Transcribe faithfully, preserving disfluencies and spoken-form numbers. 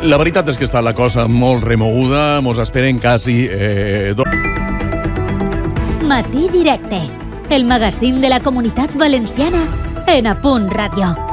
La veritat és que està la cosa molt remoguda, mos esperen quasi... Eh, do... Matí Directe, el magazín de la Comunitat Valenciana en A Punt Ràdio.